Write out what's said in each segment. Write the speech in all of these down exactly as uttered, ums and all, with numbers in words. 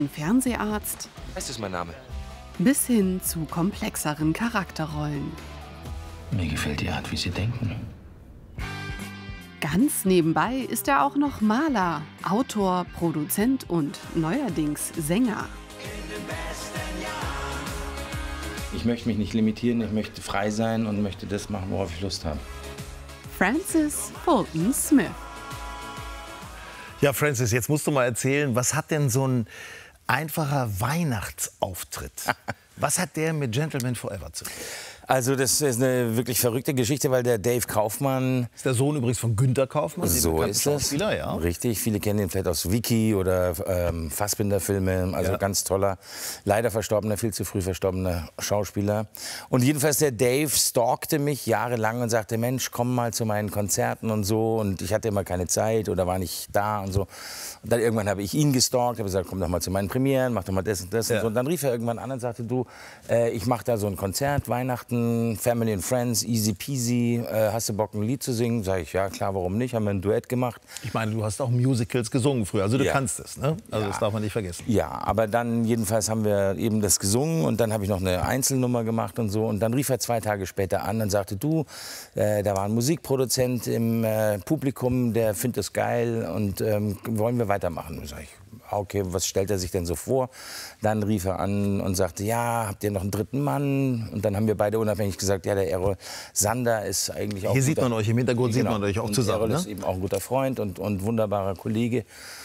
Fernseharzt Das ist mein Name. bis hin zu komplexeren Charakterrollen. Mir gefällt die Art, wie Sie denken. Ganz nebenbei ist er auch noch Maler, Autor, Produzent und neuerdings Sänger. Ich möchte mich nicht limitieren, ich möchte frei sein und möchte das machen, worauf ich Lust habe. Francis Fulton Smith. Ja, Francis, jetzt musst du mal erzählen, was hat denn so ein einfacher Weihnachtsauftritt? Was hat der mit Gentleman Forever zu tun? Also das ist eine wirklich verrückte Geschichte, weil der Dave Kaufmann, Ist der Sohn übrigens von Günter Kaufmann, dem so bekannten ist das, Schauspieler, ja? richtig, viele kennen ihn vielleicht aus Wiki oder ähm, Fassbinder-Filme, also Ja. ganz toller, leider verstorbener, viel zu früh verstorbener Schauspieler. Und jedenfalls der Dave stalkte mich jahrelang und sagte, Mensch, komm mal zu meinen Konzerten und so, und ich hatte immer keine Zeit oder war nicht da und so. Und dann irgendwann habe ich ihn gestalkt, habe gesagt, komm doch mal zu meinen Premieren, mach doch mal das und das Ja. und so. Und dann rief er irgendwann an und sagte, du, äh, ich mache da so ein Konzert, Weihnachten, Family and Friends, easy peasy, äh, hast du Bock, ein Lied zu singen? Sag ich, ja klar, warum nicht? Haben wir ein Duett gemacht. Ich meine, du hast auch Musicals gesungen früher, also du Ja. kannst es, ne? Also Ja. das darf man nicht vergessen. Ja, aber dann jedenfalls haben wir eben das gesungen und dann habe ich noch eine Einzelnummer gemacht und so. Und dann rief er zwei Tage später an und sagte, du, äh, da war ein Musikproduzent im äh, Publikum, der findet das geil und ähm, wollen wir weitermachen? Und sag ich, okay, was stellt er sich denn so vor? Dann rief er an und sagte, ja, habt ihr noch einen dritten Mann? Und dann haben wir beide unabhängig gesagt, ja, der Errol Sander ist eigentlich auch... Hier sieht guter- man euch, im Hintergrund sieht Genau. man euch auch Und zusammen, Errol ne? ist eben auch ein guter Freund und, und wunderbarer Kollege.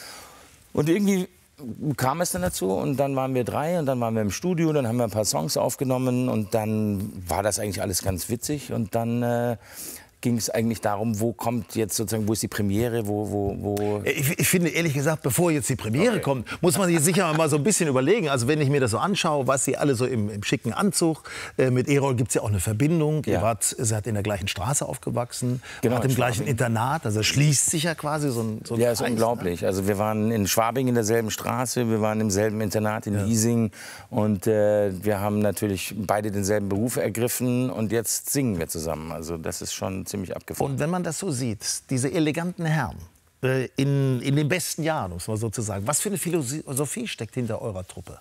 Und irgendwie kam es dann dazu und dann waren wir drei und dann waren wir im Studio, dann haben wir ein paar Songs aufgenommen und dann war das eigentlich alles ganz witzig und dann äh, ging es eigentlich darum, wo kommt jetzt sozusagen, wo ist die Premiere, wo, wo, wo... Ich, ich finde, ehrlich gesagt, bevor jetzt die Premiere Okay. kommt, muss man sich sicher mal so ein bisschen überlegen. Also wenn ich mir das so anschaue, was sie alle so im, im schicken Anzug, äh, mit Errol gibt es ja auch eine Verbindung. Ihr Ja. wart, ihr seid in der gleichen Straße aufgewachsen, Genau, wart im in gleichen Schwabing. Internat, also schließt sich ja quasi so ein, so ein Ja, ist Kreis, unglaublich. Also wir waren in Schwabing in derselben Straße, wir waren im selben Internat in Giesing und äh, wir haben natürlich beide denselben Beruf ergriffen und jetzt singen wir zusammen. Also das ist schon ziemlich abgefahren. Und wenn man das so sieht, diese eleganten Herren äh, in, in den besten Jahren, muss man sozusagen, was für eine Philosophie steckt hinter eurer Truppe?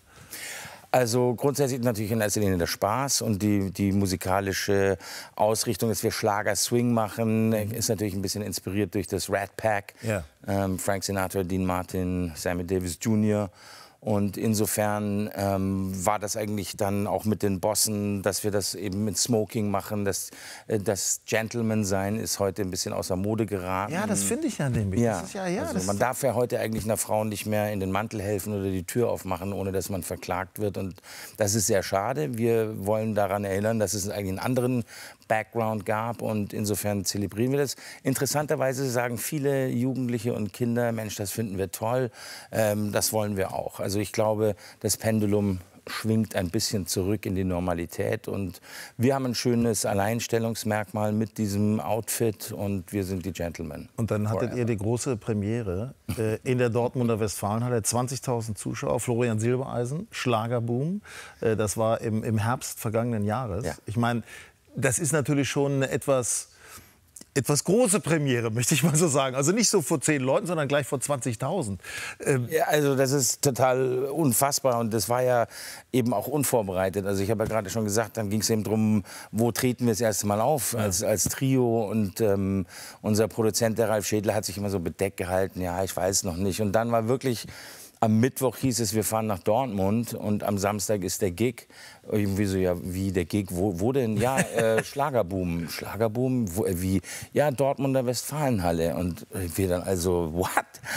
Also grundsätzlich natürlich in erster Linie der Spaß und die, die musikalische Ausrichtung, dass wir Schlager-Swing machen, ist natürlich ein bisschen inspiriert durch das Rat Pack. Ja. Ähm, Frank Sinatra, Dean Martin, Sammy Davis Junior Und insofern ähm, war das eigentlich dann auch mit den Bossen, dass wir das eben mit Smoking machen. Das, äh, das Gentleman-Sein ist heute ein bisschen außer Mode geraten. Ja, das finde ich ja nämlich. Ja, Das ist ja, ja, also das man darf ja heute eigentlich einer Frau nicht mehr in den Mantel helfen oder die Tür aufmachen, ohne dass man verklagt wird. Und das ist sehr schade. Wir wollen daran erinnern, dass es eigentlich einen anderen Background gab und insofern zelebrieren wir das. Interessanterweise sagen viele Jugendliche und Kinder, Mensch, das finden wir toll, ähm, das wollen wir auch. Also ich glaube, das Pendulum schwingt ein bisschen zurück in die Normalität und wir haben ein schönes Alleinstellungsmerkmal mit diesem Outfit und wir sind die Gentlemen. Und dann hattet Forever. ihr die große Premiere äh, in der Dortmunder Westfalenhalle, zwanzigtausend Zuschauer, Florian Silbereisen, Schlagerboom. Äh, das war im, im Herbst vergangenen Jahres. Ja. Ich meine, das ist natürlich schon eine etwas, etwas große Premiere, möchte ich mal so sagen. Also nicht so vor zehn Leuten, sondern gleich vor zwanzigtausend. Ähm, Ja, also das ist total unfassbar und das war ja eben auch unvorbereitet. Also ich habe ja gerade schon gesagt, dann ging es eben darum, wo treten wir das erste Mal auf als, als Trio und ähm, unser Produzent, der Ralf Schädler, hat sich immer so bedeckt gehalten, ja, ich weiß noch nicht. Und dann war wirklich, am Mittwoch hieß es, wir fahren nach Dortmund und am Samstag ist der Gig. Irgendwie so, ja, wie der Gig, wo, wo denn? Ja, äh, Schlagerboom. Schlagerboom, wo, wie? Ja, Dortmunder Westfalenhalle. Und wir dann also, what?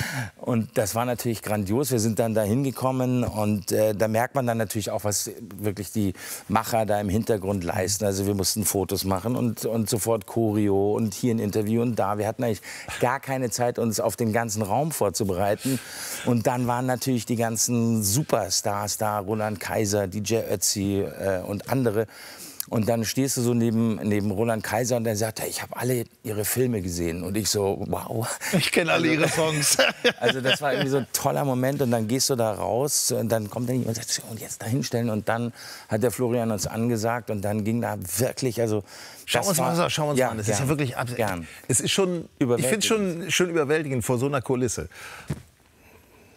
Und das war natürlich grandios. Wir sind dann da hingekommen und äh, da merkt man dann natürlich auch, was wirklich die Macher da im Hintergrund leisten. Also wir mussten Fotos machen und, und sofort Choreo und hier ein Interview und da. Wir hatten eigentlich gar keine Zeit, uns auf den ganzen Raum vorzubereiten. Und dann waren natürlich die ganzen Superstars da, Roland Kaiser, D J Ötzi äh, und andere. Und dann stehst du so neben, neben Roland Kaiser und der sagt, ich habe alle ihre Filme gesehen. Und ich so, wow. ich kenne alle ihre Songs. Also das war irgendwie so ein toller Moment und dann gehst du da raus und dann kommt dann jemand und sagt, und jetzt da hinstellen und dann hat der Florian uns angesagt und dann ging da wirklich, also Schau uns war, mal an, schau uns ja, mal an. Das gern, ist ja wirklich ab- gern. Es ist schon, ich finde es schon, schon überwältigend vor so einer Kulisse.